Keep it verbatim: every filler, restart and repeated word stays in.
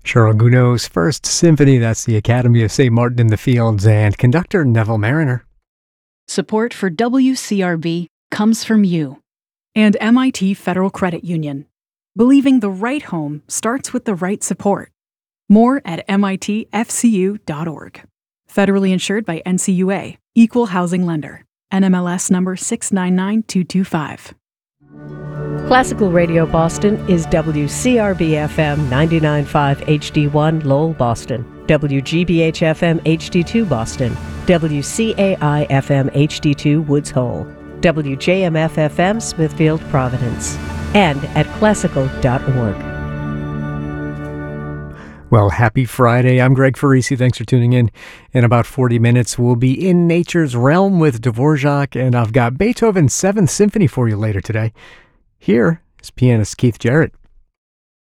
Charles Gounod's First Symphony, that's the Academy of Saint Martin in the Fields, and conductor Neville Mariner. Support for W C R B comes from you and M I T Federal Credit Union. Believing the right home starts with the right support. More at M I T F C U dot org. Federally insured by N C U A, Equal Housing Lender. N M L S number six nine nine two two five. Classical Radio Boston is W C R B F M ninety-nine point five H D one Lowell, Boston, W G B H F M H D two Boston, W C A I F M H D two Woods Hole, W J M F F M Smithfield, Providence, and at classical dot org. Well, happy Friday. I'm Greg Farisi. Thanks for tuning in. In about forty minutes, we'll be in nature's realm with Dvorak, and I've got Beethoven's Seventh Symphony for you later today. Here is pianist Keith Jarrett.